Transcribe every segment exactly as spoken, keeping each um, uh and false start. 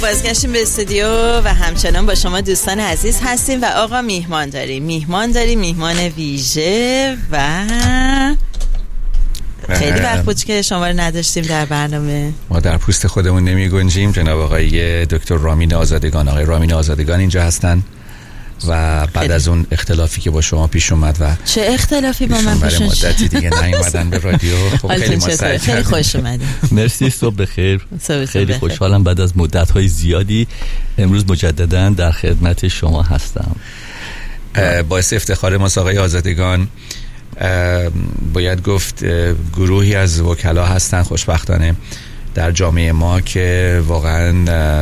بازگشتیم به استودیو و همچنان با شما دوستان عزیز هستیم و آقا میهمان داریم میهمان داریم میهمان ویژه و خیلی وقت بود که شما رو نداشتیم در برنامه. ما در پوست خودمون نمی گنجیم. جناب آقای دکتر رامین آزادگان آقای رامین آزادگان اینجا هستن و بعد خیلی. از اون اختلافی که با شما پیش اومد و چه اختلافی با من پیش اومد؟ مدتی دیگه نیومدن به رادیو. خب خیلی ما سعی خیلی خوش اومدید. مرسی، صبح بخیر. خیلی خوشحالم بعد از مدت‌های زیادی امروز مجدداً در خدمت شما هستم. باعث افتخار ما آقای آزادگان. باید گفت گروهی از وکلا هستن خوشبختانه در جامعه ما که واقعا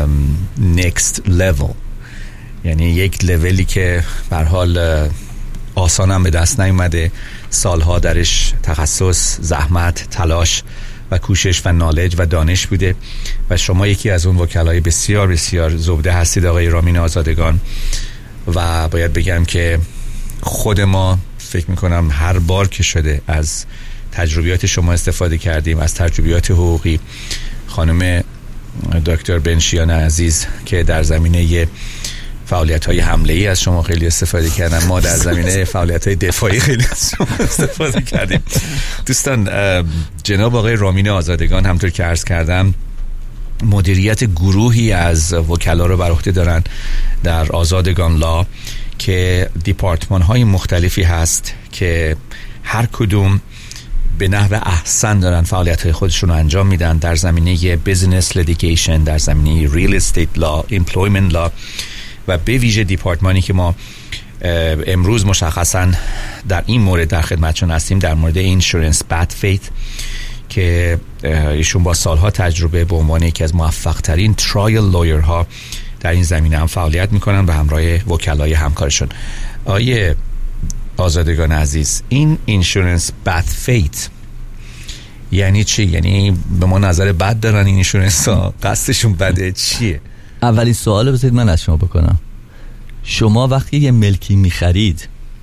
next level، یعنی یک لولی که به هر حال آسان هم به دست نیومده، سالها درش تخصص، زحمت، تلاش و کوشش و نالج و دانش بوده و شما یکی از اون وکلای بسیار بسیار زبده هستید آقای رامین آزادگان. و باید بگم که خود ما فکر میکنم هر بار که شده از تجربیات شما استفاده کردیم، از تجربیات حقوقی. خانم دکتر بنشیان عزیز که در زمینه فعالیت‌های حمله‌ای از شما خیلی استفاده کردن، ما در زمینه فعالیت‌های دفاعی خیلی از شما استفاده کردیم. دوستان، جناب آقای رامین آزادگان همطور که عرض کردم مدیریت گروهی از وکلا رو بر عهده دارن در آزادگان لا که دیپارتمان های مختلفی هست که هر کدوم به نحو احسن دارن فعالیت های خودشون رو انجام میدن در زمینه بیزنس لیتیگیشن، در زمینه ریل استیت لا، ایمپلویمنت لا و به ویژه دیپارتمانی که ما امروز مشخصا در این مورد در خدمتشون هستیم در مورد اینشورنس بد فیت که ایشون با سالها تجربه به عنوان یکی از موفق ترین ترایل لایر ها در این زمینه هم فعالیت میکنن و همراه وکلای همکارشون. آیه آزادگان عزیز، این اینشورنس بد فیت یعنی چی؟ یعنی به ما نظر بد دارن این اینشورنس ها؟ قصدشون بده چیه؟ اولین سوال بذارید من از شما بکنم. شما وقتی یه ملکی میخرید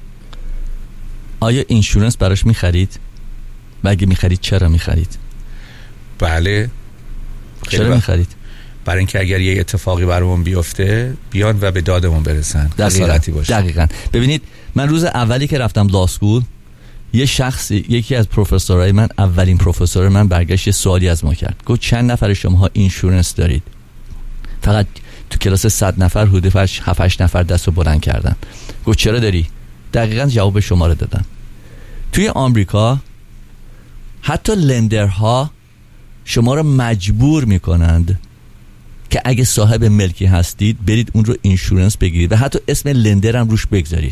آیا اینشورنس براش میخرید؟ و اگه میخرید چرا میخرید؟ بله. چرا میخرید؟ برای اینکه اگر یه اتفاقی برامون بیفته بیان و به دادمون برسن. دقیقاً. دقیقاً. ببینید من روز اولی که رفتم لا اسکول یه شخصی، یکی از پروفسورای من، اولین پروفسور من برگشت سوالی از ما کرد. گفت چند نفر شماها اینشورنس دارید؟ فقط تو کلاس صد نفر حدود فرش هفت هشت نفر دستو بلند کردن. گفت چرا داری؟ دقیقاً جواب شما رو دادن. توی آمریکا حتی لندرها شما رو مجبور میکنند که اگه صاحب ملکی هستید برید اون رو اینشورنس بگیرید و حتی اسم لندر هم روش بگذارید.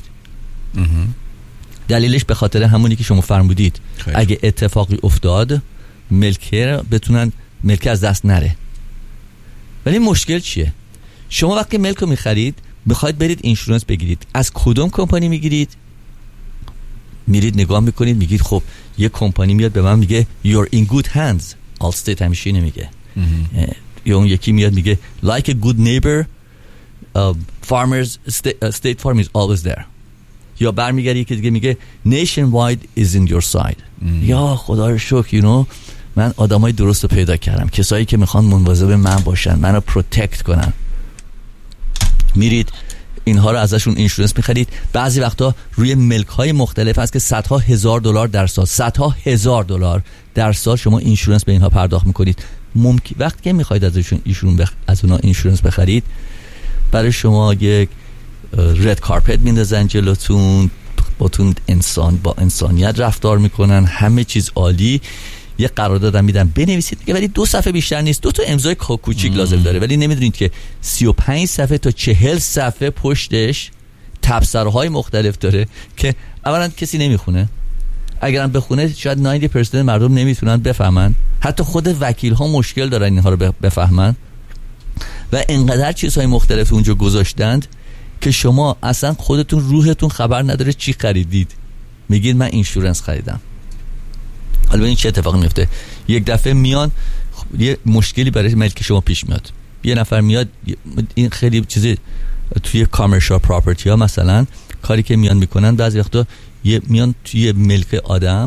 دلیلش به خاطر همونی که شما فرمودید خیلی. اگه اتفاقی افتاد ملکه بتونن ملکه از دست نره. ولی مشکل چیه؟ شما وقتی ملک رو میخرید بخواید برید اینشورنس بگیرید، از کدوم کمپانی میگیرید؟ میرید نگاه میکنید میگید خب یه کمپانی میاد به من میگه you're in good hands. آلستیت همیشه نمیگه. یا اون یکی میاد میگه like a good neighbor uh, farmers state, uh, state farm is always there. یا برمیگردی یکی دیگه میگه nationwide is in your side. یا خدا رو شکر you know من آدمای درست رو پیدا کردم، کسایی که میخوان مواظب من باشن، منو پروتکت کنن. میرید اینها رو ازشون اینشورنس میخرید. بعضی وقتا روی ملک های مختلف هست که صدها هزار دلار در سال صدها هزار دلار در سال شما اینشورنس به اینها پرداخت میکنید. ممکن وقتی که میخواید ازشون ایشون بخ... از اونها اینشورنس بخرید برای شما یک رد کارپت میندازن جلوتون، باتون انسان با انسانیت رفتار میکنن، همه چیز عالی. یه قرارداد میدن بنویسید دیگه، ولی دو صفحه بیشتر نیست، دو تا امضای کوچیک لازم داره، ولی نمیدونید که سی و پنج صفحه تا چهل صفحه پشتش تبصره‌های مختلف داره که اولا کسی نمیخونه. اگرم بخونه شاید نود درصد مردم نمیتونن بفهمن، حتی خود وکیل ها مشکل دارن اینها رو بفهمن و انقدر چیزهای مختلف اونجا گذاشتند که شما اصلا خودتون روحتون خبر نداره چی خریدید. میگید من اینشورنس خریدم. حالا ببین چه اتفاقی میفته. یک دفعه میان یه مشکلی برای ملک شما پیش میاد، یه نفر میاد، این خیلی چیزی توی کامرشال پراپرتی ها مثلا کاری که میان میکنن بعضی وقتا یه میان توی ملک آدم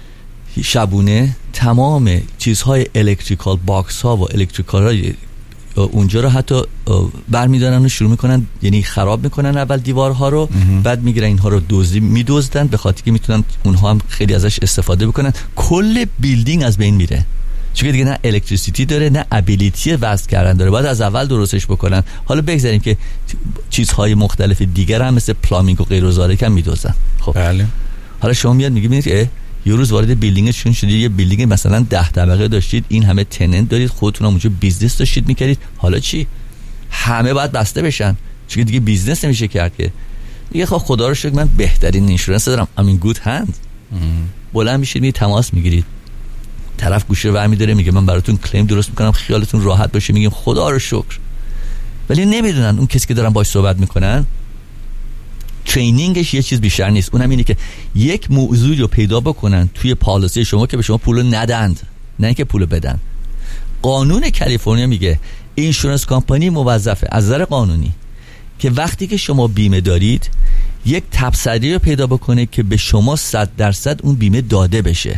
شبونه تمام چیزهای الکتریکال باکس ها و الکتریکال های اونجا رو حتی برمیدارن و شروع میکنن، یعنی خراب میکنن اول دیوارها رو، بعد میگیرن اینها رو دزدی میدزدن به خاطر که میتونن اونها هم خیلی ازش استفاده بکنن. کل بیلدینگ از بین میره، چون دیگه نه الکتریسیتی داره نه ابیلیتی وصل کردن داره، باید از اول درستش بکنن. حالا بگذاریم که چیزهای مختلف دیگر هم مثل پلامینگ و غیر و ذالک هم میدزدن. خب بله. حالا شما میاد میگی ببینید یه روز وارد بیلدینگشون شدید، یه بیلدینگ مثلا ده طبقه داشتید، این همه تننت دارید، خودتون هم اونجا بیزنس داشتید میکردید، حالا چی؟ همه باید بسته بشن، چون دیگه بیزنس نمیشه کرد که. دیگه خب خدا رو شکر من بهترین اینشورنس دارم، امین گود هند. بلند میشید می تماس میگیرید، طرف گوشه رو برمی‌داره میگه من براتون کلیم درست میکنم، خیالتون راحت باشه. میگیم خدا رو شکر. ولی نمیدونن اون کسی که دارن باهاش صحبت میکنن ترینینگش یه چیز بیشتر نیست، اونم اینه که یک موضوعی رو پیدا بکنن توی پالیسی شما که به شما پول ندند، نه اینکه پول بدن. قانون کالیفرنیا میگه اینشورنس کمپانی موظفه از نظر قانونی که وقتی که شما بیمه دارید یک تبصره رو پیدا بکنه که به شما صد درصد اون بیمه داده بشه.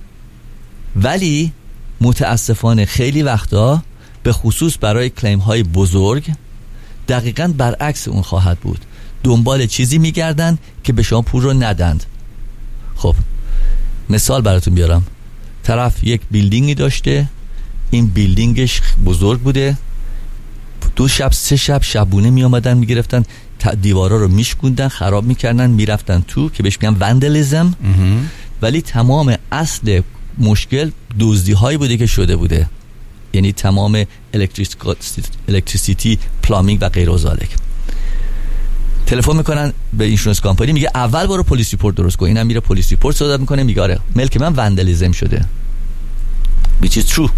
ولی متاسفانه خیلی وقتا به خصوص برای کلیم های بزرگ دقیقاً برعکس اون خواهد بود، دنبال چیزی میگردن که به شما پول رو ندند. خب مثال براتون بیارم، طرف یک بیلدینگی داشته، این بیلدینگش بزرگ بوده، دو شب سه شب شبونه می آمدن می گرفتن دیوارا رو میشکوندن، خراب میکردن، میرفتن تو که بهش میگن وندالیزم. ولی تمام اصل مشکل دزدی هایی بوده که شده بوده، یعنی تمام الکتریسیتی، پلامینگ و غیر و ذالک. تلفن میکنن به اینشورنس کمپانی، میگه اول برو پلیس ریپورت درست کن. اینم میره پلیس ریپورت صادر میکنه، میگه آره ملک من وندالیزم شده، which is true.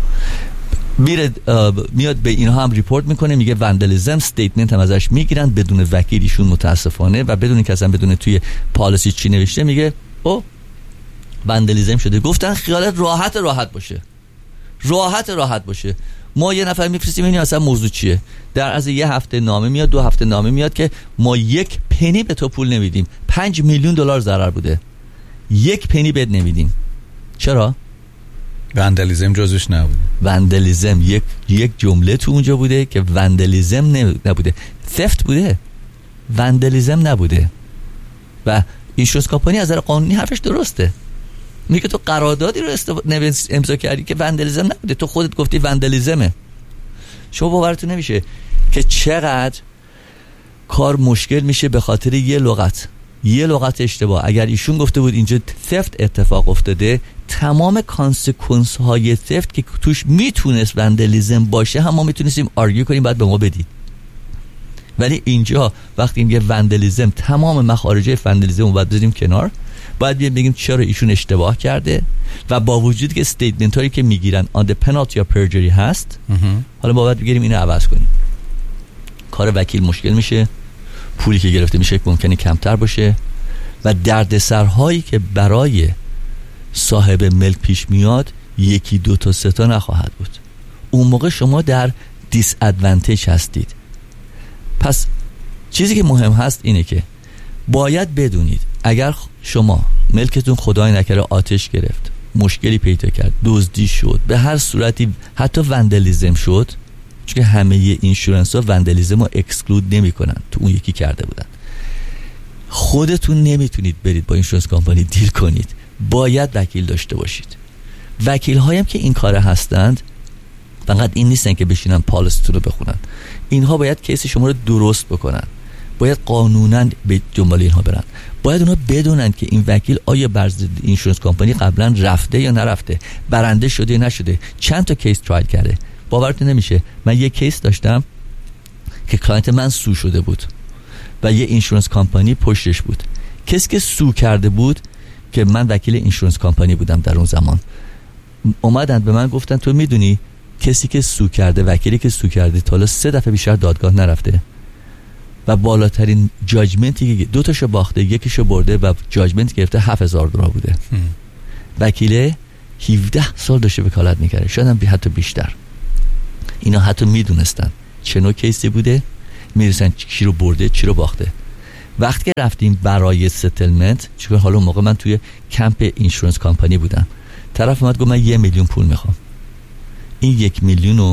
میره میاد به اینها هم ریپورت میکنه، میگه وندالیزم، استیتمنت هم ازش میگیرن بدون وکیل ایشون متاسفانه و بدون اینکه اصلا بدون توی پالیسی چی نوشته، میگه او وندالیزم شده. گفتن خیالت راحت راحت باشه، راحت راحت باشه، ما یه نفر میفرستیم این اصلا موضوع چیه، در از یه هفته نامه میاد، دو هفته نامه میاد که ما یک پنی به تو پول نمیدیم، پنج میلیون دلار ضرر بوده، یک پنی بهت نمیدیم. چرا؟ وندالیزم جزوش نبوده. وندالیزم یک یک جمله تو اونجا بوده که وندالیزم نبوده، ثفت بوده، وندالیزم نبوده. و اینشورنس کمپانی از نظر قانونی حرفش درسته، میگه تو قراردادی رو امضا کردی که وندالیزم نبوده، تو خودت گفتی وندالیزمه. شما باورتون نمیشه که چقدر کار مشکل میشه به خاطر یه لغت، یه لغت اشتباه. اگر ایشون گفته بود اینجا ثفت اتفاق افتاده، تمام کانسیکونس های ثفت که توش میتونست وندالیزم باشه هم ما میتونستیم آرگیو کنیم بعد به ما بدید. ولی اینجا وقتی میگه وندالیزم، تمام مخارج وندالیزم رو باید بذاریم کنار، باید بیایم بگیم چرا ایشون اشتباه کرده و با وجود که استیتمنت هایی که میگیرن on the penalty of perjury هست، حالا باید بگیریم اینو عوض کنیم. کار وکیل مشکل میشه، پولی که گرفته میشه ممکنه کمتر باشه و دردسرهایی که برای صاحب ملک پیش میاد یکی دو تا سه تا نخواهد بود. اون موقع شما در دیس ادوانتیج هستید. پس چیزی که مهم هست اینه که باید بدونید اگر شما ملکتون خدای نکره آتش گرفت، مشکلی پیدا کرد، دزدی شد، به هر صورتی حتی وندالیزم شد، چون که همه اینشورنس ها وندالیزم رو اکسکلود نمی کنن، تو اون یکی کرده بودن، خودتون نمیتونید برید با اینشورنس کمپانی دیل کنید، باید وکیل داشته باشید. وکیل هایم که این کار هستند فقط این نیستن که بشینن پالیسیتون رو بخونن، اینها باید کیس شما رو درست بکنن، باید قانونا به دنبال اینها برن، باید اونها بدونن که این وکیل آیا بر اینشورنس کمپانی قبلا رفته یا نرفته، برنده شده یا نشده، چند تا کیس ترایل کرده. باورتون نمیشه من یه کیس داشتم که کلاینت من سو شده بود و یه اینشورنس کمپانی پشتش بود. کسی که سو کرده بود که من وکیل اینشورنس کمپانی بودم در اون زمان، اومدن به من گفتن تو میدونی کسی که سو کرده، وکیلی که سو کرده تا حالا سه دفعه بیشتر دادگاه نرفته و بالاترین جاجمنتی که دو تاشو باخته یکیشو برده و جاجمنت گرفته هفت هزار دلار بوده. وکیله هفده سال داشته وکالت میکرده، شاید هم حتی بیشتر. اینا حتی میدونستن چه نوع کیسی بوده، میدونستن چی رو برده چی رو باخته. وقتی که رفتیم برای ستلمنت، چون حالا اون موقع من توی کمپ اینشورنس کمپانی بودم، طرف اومد گفت من یه میلیون پول میخوام. این یک میلیون رو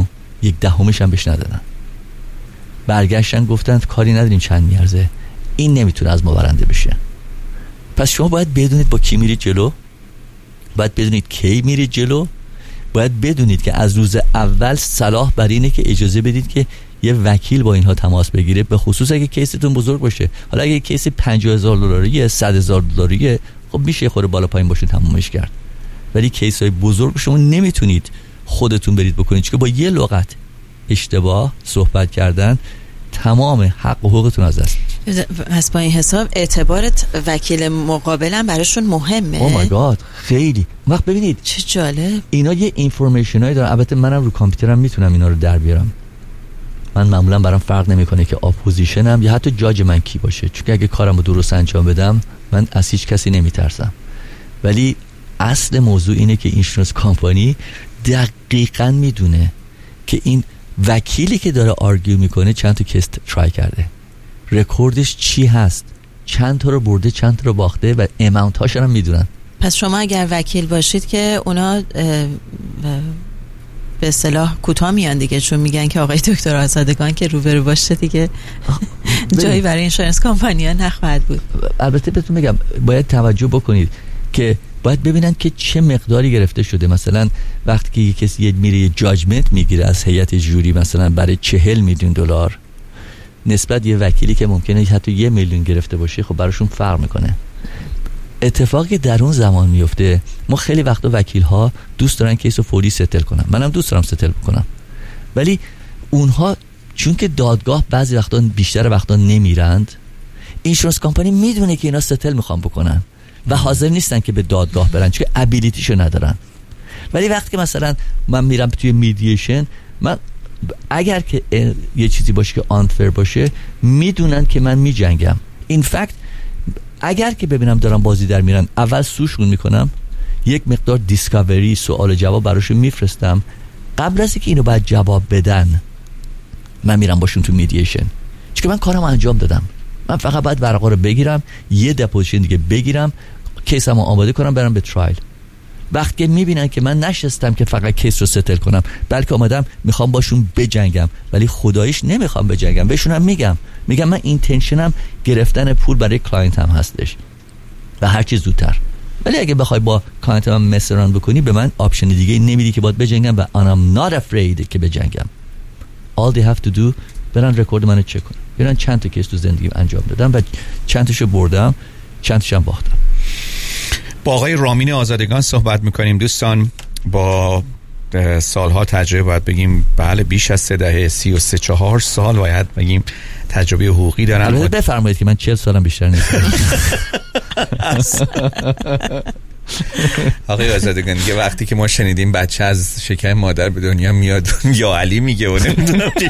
یک دهمش هم بهش ندادن. برگشتن گفتن کاری نداریم چند میارزه، این نمیتونه از ما برنده بشه. پس شما باید بدونید با کی میرید جلو، باید بدونید کی میرید جلو، باید بدونید که از روز اول صلاح بر اینه که اجازه بدید که یه وکیل با اینها تماس بگیره، به خصوص اگه کیستون بزرگ باشه. حالا اگه کیس پنجاه هزار دلاریه، صد هزار دلاریه، خب میشه یه خورده بالا پایین باشه تمومش کرد. ولی کیس های بزرگ شما نمیتونید خودتون برید بکنید، چون با یه لغت اشتباه صحبت کردن تمام حق و حقوقتون از دست. پس با این حساب اعتبارت وکیل مقابلم براشون مهمه. او مای گاد، خیلی. وقت ببینید چه جالب، اینا یه اینفورمیشن هایی دارن. البته منم رو کامپیوترم میتونم اینا رو در بیارم. من معمولا برام فرق نمیکنه که اپوزیشنم یا حتی جاج من کی باشه، چون اگه کارمو درست انجام بدم من از هیچ کسی نمیترسم. ولی اصل موضوع اینه که اینشورنس کمپانی دقیقاً میدونه که این وکیلی که داره آرگیو میکنه چند تا کیس ترای کرده، رکوردش چی هست، چند تا رو برده، چند تا رو باخته و اماونت هاش هم میدونن. پس شما اگر وکیل باشید که اونا به اصطلاح کوتاه میان دیگه، چون میگن که آقای دکتر آزادگان که روبرو باشه دیگه جایی برای اینشورنس کمپانی‌ها نخواهد بود. البته بهتون میگم باید توجه بکنید که باید ببینن که چه مقداری گرفته شده. مثلا وقتی که کسی میره یه جاجمنت میگیره از هیئت جوری مثلا برای چهل میلیون دلار، نسبت یه وکیلی که ممکنه حتی یه میلیون گرفته باشه، خب براشون فرق میکنه. اتفاقی در اون زمان میفته، ما خیلی وقتا وکیل ها دوست دارن کیسو فوری ستل کنن، منم دوست دارم ستل بکنم، ولی اونها چون که دادگاه بعضی وقتا بیشتر وقتا نمیرند، اینشورنس کمپانی میدونه که اینا ستل میخوان بکنن و حاضر نیستن که به دادگاه برن چون ابیلیتیشو ندارن. ولی وقتی که مثلا من میرم توی میدییشن، من اگر که یه چیزی باشه که آنفر باشه، میدونن که من میجنگم. این فکت اگر که ببینم دارم بازی در میرن، اول سوشون میکنم، یک مقدار دیسکاوری سوال جواب براشون میفرستم، قبل از اینکه اینو باید جواب بدن من میرم باشون تو میدییشن، چون من کارم انجام دادم. من فقط باید ورقا رو بگیرم، یه دپوزیشن دیگه بگیرم، کیسمو آماده کنم، برم به ترایل. وقتی میبینن که من نشستم که فقط کیس رو ستل کنم، بلکه آمدم میخوام باشون بجنگم، ولی خداییش نمیخوام بجنگم، بهشونم میگم میگم من اینتنشنم گرفتن پول برای کلاینت هم هستش و هر چیز زودتر. ولی اگه بخوای با کلاینت هم مسران بکنی، به من آپشن دیگه نمیدی که باید بجنگم و I'm not afraid که بجنگم. All they have to do برن رکورد منو چک کنن، برن چند تا کیس تو زندگیم انجام دادم و چند تاشو بردم، چند تاشم باختم. با آقای رامین آزادگان صحبت میکنیم دوستان. با سالها تجربه باید بگیم بله بیش از سه دهه، سی و سه چهار سال باید بگیم تجربه حقوقی دارن. البته بفرمایید که من چهل سالم بیشتر نیستم. آقای آزادگان دیگه وقتی که ما شنیدیم بچه از شکم مادر به دنیا میاد یا علی میگه و نمیدونم دیگه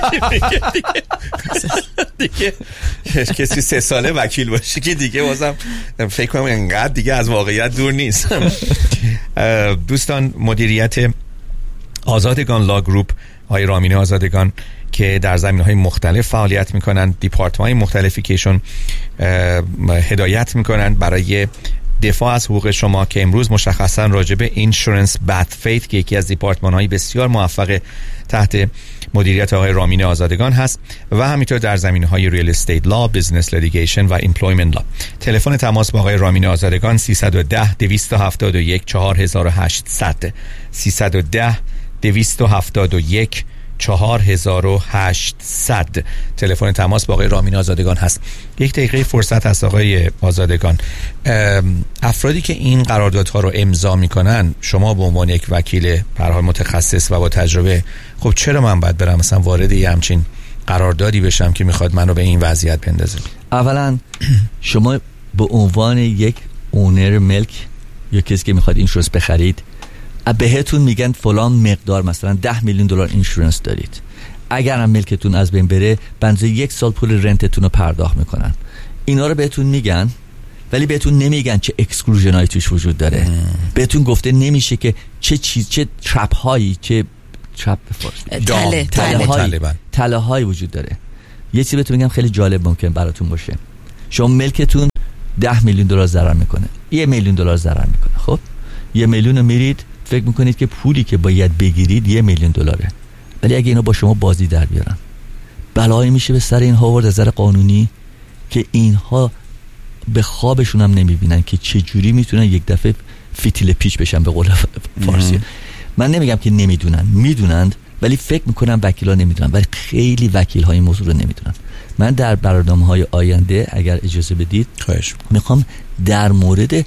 دیگه دیگه کسی سه ساله وکیل باشه که دیگه بازم فکر کنم انقدر دیگه از واقعیت دور نیست. دوستان، مدیریت آزادگان لا گروپ، آقای رامین آزادگان که در زمینه‌های مختلف فعالیت میکنن، دیپارتمان‌های مختلفی که ایشون هدایت میکنن برای دفاع از حقوق شما، که امروز مشخصا راجع به اینشورنس بد فیت که یکی از دیپارتمان‌های بسیار موفق تحت مدیریت آقای رامین آزادگان هست و همینطور در زمینه‌های ریل استیت لا، بیزنس لیتیگیشن و ایمپلویمنت لا. تلفن تماس با آقای رامین آزادگان سیصد و ده دویست و هفتاد و یک چهار هزار و هشتصد سیصد و ده دویست و هفتاد و یک چهار هزار و هشتصد تلفن تماس با آقای رامین آزادگان هست. یک دقیقه فرصت هست آقای آزادگان. افرادی که این قراردادها رو امضا میکنن، شما به عنوان یک وکیل به هر حال متخصص و با تجربه، خب چرا من باید برم مثلا وارد یه همچین قراردادی بشم که میخواد منو به این وضعیت بندازه؟ اولا شما به عنوان یک اونر ملک یا کسی که میخواد اینشورنس بخرید، بهتون میگن فلان مقدار مثلا ده میلیون دلار اینشورنس دارید، اگر هم ملکتون از بین بره بنزه یک سال پول رنتتون رو پرداخت میکنن. اینا رو بهتون میگن، ولی بهتون نمیگن چه اکسکلوژن هایی توش وجود داره. ام. بهتون گفته نمیشه که چه چیز، چه ترپ هایی، چه ترپ تله تله هایی تله هایی وجود داره. یه چیزی بهتون میگم خیلی جالب ممکن براتون باشه. شما ملکتون ده میلیون دلار ضرر میکنه، یه میلیون دلار ضرر میکنه. خب یه میلیون رو میرید فکر میکنید که پولی که باید بگیرید یه میلیون دلاره. ولی اگه اینا با شما بازی در بیارن، بلایی میشه به سر اینها آورد از نظر قانونی که اینها به خوابشون هم نمیبینن که چه جوری میتونن یک دفعه فیتیل پیچ بشن به قول فارسی. من نمیگم که نمیدونن، میدونند، ولی فکر میکنم وکیلا نمیدونن، ولی خیلی وکیل های موضوع رو نمیدونن. من در برنامه‌های آینده اگر اجازه بدید خواهش میخوام در مورد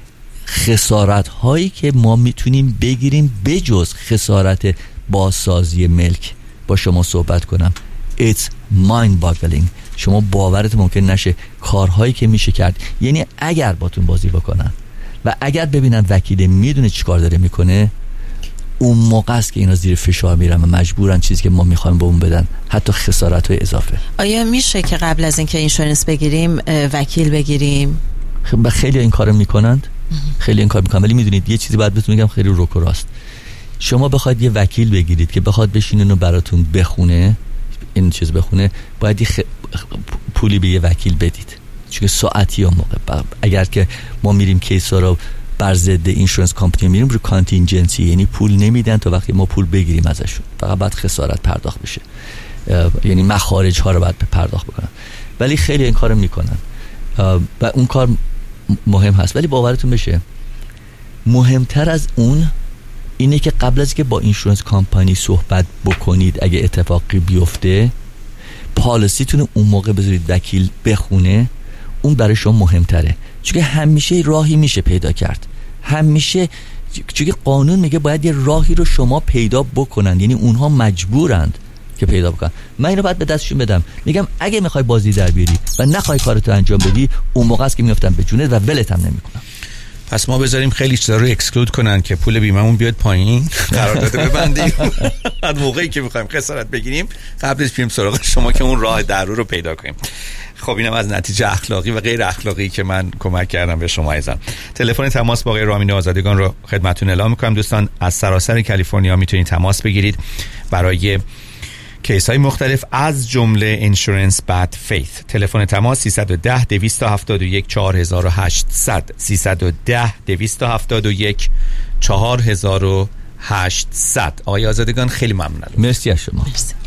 خسارت هایی که ما میتونیم بگیریم بجز خسارت بازسازی ملک با شما صحبت کنم. It's mind boggling. شما باورت ممکن نشه کارهایی که میشه کرد. یعنی اگر باتون بازی بکنن و اگر ببینن وکیل میدونه چی کار داره میکنه، اون موقع است که اینا زیر فشار میرن و مجبورن چیزی که ما میخوایم به اون بدن، حتی خسارت های اضافه. آیا میشه که قبل از اینکه اینشورنس بگیریم وکیل بگیریم؟ خب خیلی این کارو میکنند، خیلی این کار میکنن، ولی میدونید یه چیزی باید بهتون میگم خیلی روک و راست. شما بخواید یه وکیل بگیرید که بخواد بشینه و براتون بخونه این چیز بخونه، باید خ... پولی به یه وکیل بدید، چون ساعتی اون موقع اگر که ما میریم کیسا رو بر ضد اینشورنس کمپانی میریم رو کانتینجنسی، یعنی پول نمیدن تا وقتی ما پول بگیریم ازشون، فقط بعد خسارت پرداخت بشه، یعنی مخارج ها رو باید پرداخت بکنن. ولی خیلی این کارو میکنن و اون کار مهم هست. ولی باورتون بشه مهمتر از اون اینه که قبل از که با اینشورنس کمپانی صحبت بکنید اگه اتفاقی بیفته، پالیسیتون اون موقع بذارید وکیل بخونه، اون برای شما مهمتره، چون همیشه راهی میشه پیدا کرد، همیشه چون قانون میگه باید یه راهی رو شما پیدا بکنن، یعنی اونها مجبورند که پیدا بکنن. من اینو باید به دستشون بدم، میگم اگه میخوای بازی در بیاری و نخوای کارتو انجام بدی، اون موقع است که میافتم به جونت و ولت هم نمیکنم. پس ما بذاریم خیلی چیزا رو اکسکلود کنن که پول بیمه‌مون بیاد پایین، قرارداد ببندیم، بعد موقعی که می‌خوایم خسارت بگیریم قبلش بریم سراغ شما که اون راه در رو پیدا کنیم. خب اینم از نتیجه اخلاقی و غیر اخلاقی که من کمک کردم به شما عزیزان. تلفن تماس با آقای رامین آزادگان رو خدمتتون اعلام می‌کنم. دوستان از سراسر کالیفرنیا میتونید تماس بگیرید برای کیس های مختلف از جمله اینشورنس بد فیث. تلفن تماس سیصد و ده دویست و هفتاد و یک چهار هزار و هشتصد سیصد و ده دویست و هفتاد و یک چهار هزار و هشتصد. آقای آزادگان خیلی ممنونم. مرسی از شما. مرسی.